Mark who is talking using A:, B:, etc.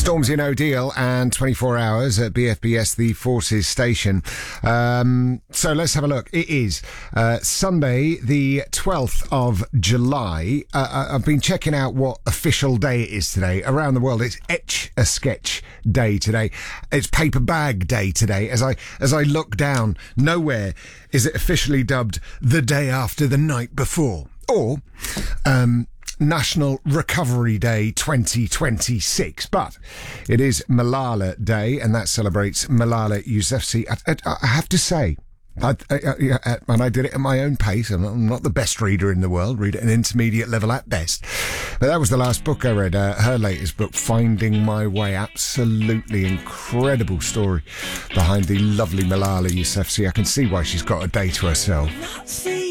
A: Stormzy and O'Deal and 24 Hours at BFBS, the Forces station. So let's have a look. It is Sunday, the 12th of July. I've been checking out what official day it is today. Around the world, it's Etch-a-Sketch Day today. It's Paper Bag Day today. As I look down, nowhere is it officially dubbed the day after the night before. Or National Recovery Day 2026, but it is Malala Day, and that celebrates Malala Yousafzai. I have to say, and I did it at my own pace. I'm not the best reader in the world, read at an intermediate level at best, but that was the last book I read, her latest book, Finding My Way. Absolutely incredible story behind the lovely Malala Yousafzai. I can see why she's got a day to herself.